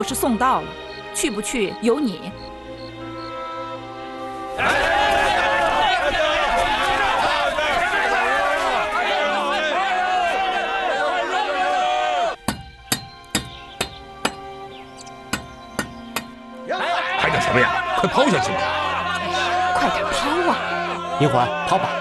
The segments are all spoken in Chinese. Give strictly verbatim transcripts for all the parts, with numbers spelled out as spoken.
我是送到了，去不去由你。 还等什么呀？快抛下去吧！ 快点抛啊！ 一会儿抛吧。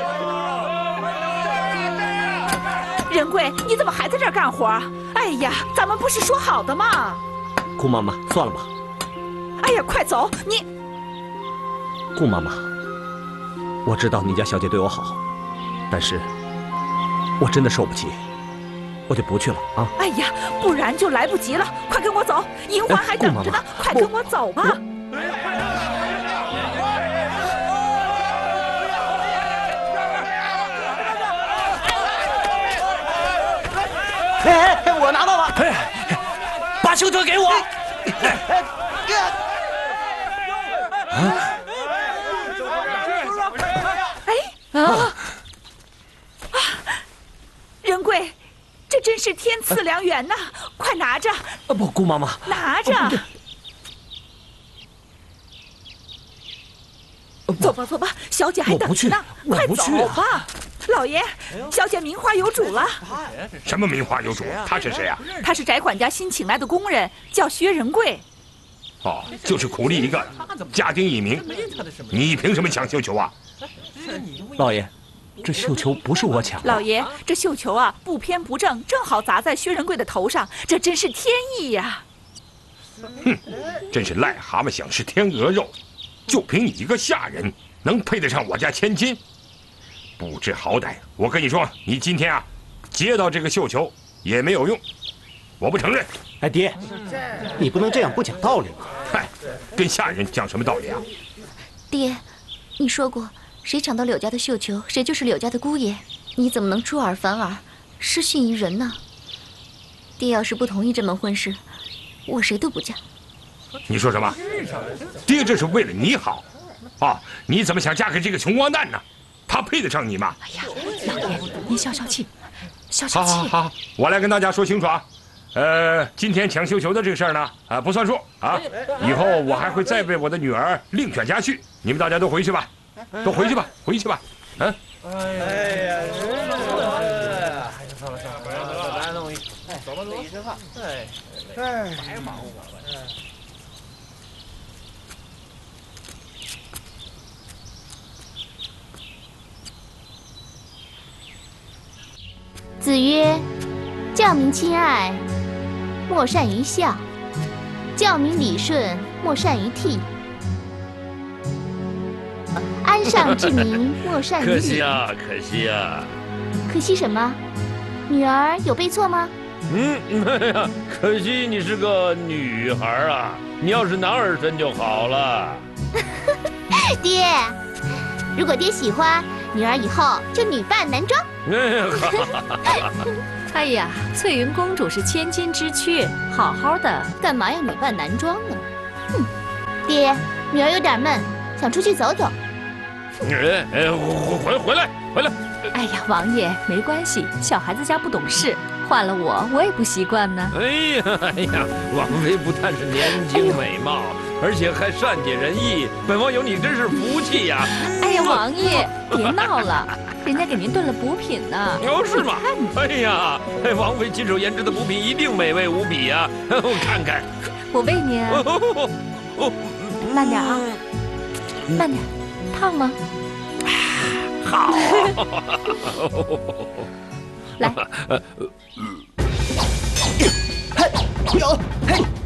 仁贵，你怎么还在这儿干活？哎呀，咱们不是说好的吗？ 顾妈妈，算了吧。 哎呀，快走！你， 顾妈妈，我知道你家小姐对我好，但是我真的受不起，我就不去了啊！ 哎呀，不然就来不及了！快跟我走，银环还等着呢！快跟我走吧！ 哎，我拿到了！ 哎，把绣球给我！ 哎啊啊！仁贵，这真是天赐良缘呐！快拿着！ 啊不，顾妈妈， 拿着！走吧，走吧，小姐还等着呢，快走吧！老爷，小姐名花有主了。 什么名花有主？他是谁啊？ 他是翟管家新请来的工人，叫薛仁贵。 哦，就是苦力一个，家丁一名。你凭什么抢绣球啊？ 老爷，这绣球不是我抢的。 老爷，这绣球啊，不偏不正，正好砸在薛仁贵的头上，这真是天意呀！ 哼，真是癞蛤蟆想吃天鹅肉，就凭你一个下人，能配得上我家千金？不知好歹！我跟你说，你今天啊，接到这个绣球也没有用，我不承认。 哎，爹，你不能这样不讲道理嘛！ 嗨，跟下人讲什么道理啊？ 爹，你说过，谁抢到柳家的绣球，谁就是柳家的姑爷。你怎么能出尔反尔，失信于人呢？爹要是不同意这门婚事，我谁都不嫁。 你说什么？爹这是为了你好，啊！你怎么想嫁给这个穷光蛋呢？他配得上你吗？ 哎呀，老爷，您消消气，消消气。 好好好，我来跟大家说清楚啊。呃，今天抢绣球的这个事儿呢，啊不算数啊。以后我还会再为我的女儿另选佳婿。你们大家都回去吧，都回去吧，回去吧。嗯。 哎呀，算了算了，不要咱弄一，走吧走吧，一身汗。哎哎，白忙活了。 子曰：“教民亲爱，莫善于笑；教民理顺，莫善于替。安上治民，莫善于礼。” 可惜啊，可惜啊！ 可惜什么？女儿有背错吗？ 嗯，哎呀，可惜你是个女孩啊！你要是男儿身就好了。 爹，如果爹喜欢，女儿以后就女扮男装。 哎呀，翠云公主是千金之躯，好好的， 干嘛要女扮男装呢？哼，爹，女儿有点闷，想出去走走。 哎哎，回回来回来！ 哎呀，王爷没关系，小孩子家不懂事，换了我我也不习惯呢。 哎呀哎呀，王妃不但是年轻美貌，而且还善解人意，本王有你真是福气呀！ 哎呀，王爷别闹了，人家给您炖了补品呢。 哦，是吗？哎呀，王妃亲手研制的补品一定美味无比呀！我看看， 我喂你啊。 哦， 慢点啊，慢点，烫吗？ 好。 来。 嘿，有嘿。